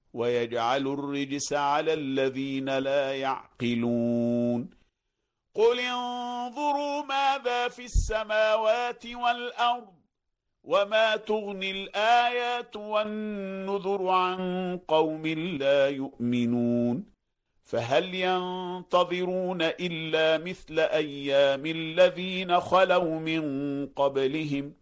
ويجعل الرجس على الذين لا يعقلون قل انظروا ماذا في السماوات والأرض وما تغني الآيات والنذر عن قوم لا يؤمنون فهل ينتظرون إلا مثل أيام الذين خلوا من قبلهم